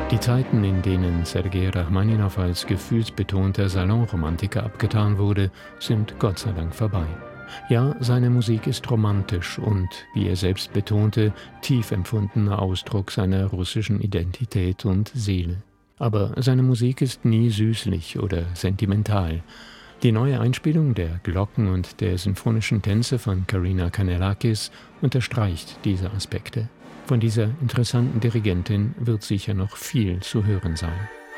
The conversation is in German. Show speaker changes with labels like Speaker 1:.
Speaker 1: Die Zeiten, in denen Sergei Rachmaninow als gefühlsbetonter Salonromantiker abgetan wurde, sind Gott sei Dank vorbei. Ja, seine Musik ist romantisch und, wie er selbst betonte, tief empfundener Ausdruck seiner russischen Identität und Seele. Aber seine Musik ist nie süßlich oder sentimental. Die neue Einspielung der Glocken und der sinfonischen Tänze von Karina Kanellakis unterstreicht diese Aspekte. Von dieser interessanten Dirigentin wird sicher noch viel zu hören sein.